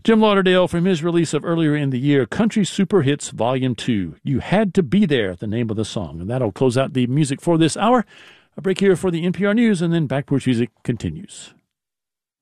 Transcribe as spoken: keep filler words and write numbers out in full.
Jim Lauderdale from his release of earlier in the year, Country Super Hits Volume two. You Had to Be There, the name of the song. And that'll close out the music for this hour. A break here for the N P R News, and then Back Porch Music continues.